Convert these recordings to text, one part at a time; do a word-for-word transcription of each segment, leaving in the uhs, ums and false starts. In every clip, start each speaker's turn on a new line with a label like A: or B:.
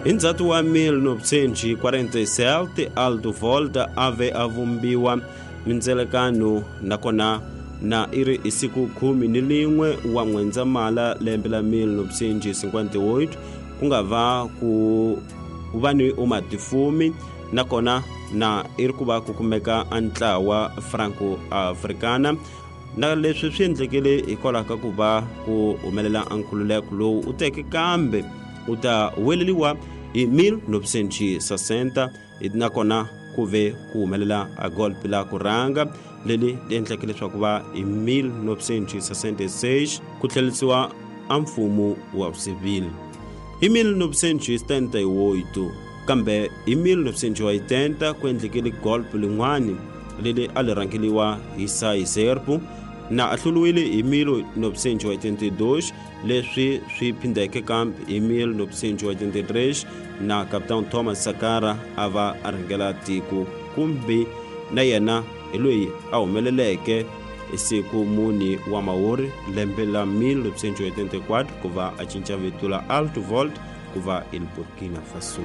A: Endzatu wa mil novecentos e quarenta e sete, Alto Volta ave avumbiwa mindzelekano nakona na iri isiku kumi nilinwe wa N'wendzamhala lembe la mil novecentos e cinquenta e oito ku nga va ku va ni umatifumi nakona na iri ku va ku kumeka antlawa Franco-Africana na leswi swi endlekile hikwalaho ka ku va ku humelela ankhululeko lowu u teke kambe u ta weleliwa hi mil novecentos e sessenta nakona ku ve ku humelela a golpe la ku rhanga leli li endleke leswaku va hi mil novecentos e sessenta e seis ku tlhelisiwa a mfumo wa civil. Hi mil novecentos e setenta e oito kambe hi mil novecentos e oitenta ku endlekile golpe lin'wani leli a li rhangeliwa hi Sai Zerpo na a hluriwile hi mil novecentos e oitenta e dois, leswi swi phindeke kambe hi mil novecentos e oitenta e três na Capitão Thomas Sankara a va a rhangela tiko kumbe na yena hi loyi a humeleleke hi siku muni wa Mawuri lembe la mil novecentos e oitenta e quatro ku va a cinca vito la Alto Volta ku va il Burkina Faso.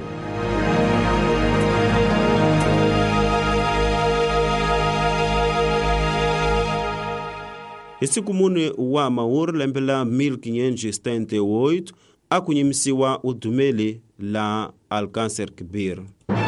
A: Hi siku muni wa Mawuri lembe la mil quinhentos e setenta e oito a ku nyimisiwa udumeli la Alcácer Quibir.